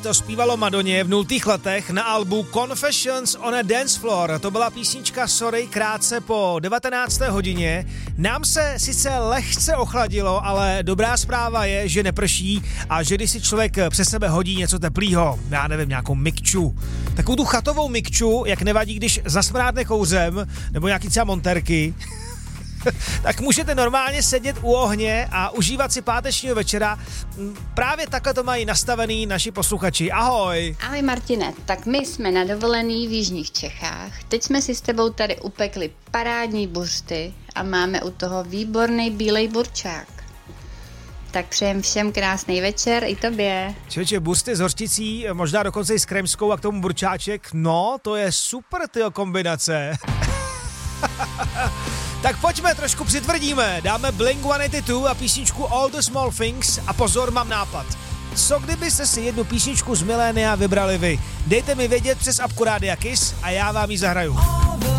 To zpívalo Madoně v 0. letech na albu Confessions on a Dance Floor. To byla písnička Sorry krátce po 19. hodině. Nám se sice lehce ochladilo, ale dobrá zpráva je, že neprší a že když si člověk přes sebe hodí něco teplýho, já nevím, nějakou mikču, takovou tu chatovou mikču, jak nevadí, když zasmrádne kouřem, nebo nějaký třeba monterky, tak můžete normálně sedět u ohně a užívat si pátečního večera. Právě takhle to mají nastavený naši posluchači. Ahoj! Ahoj Martine, tak my jsme na dovolený v jižních Čechách. Teď jsme si s tebou tady upekli parádní buřty a máme u toho výborný bílej burčák. Tak přejem všem krásný večer i tobě. Čeče, buřty s hořčicí, možná dokonce i s kremskou a k tomu burčáček. No, to je super, tyjo, kombinace. Tak pojďme, trošku přitvrdíme, dáme Blink-182 a písničku All the Small Things a pozor, mám nápad. Co kdybyste si jednu písničku z milénia vybrali vy? Dejte mi vědět přes apku Rádia Kiss a já vám ji zahraju.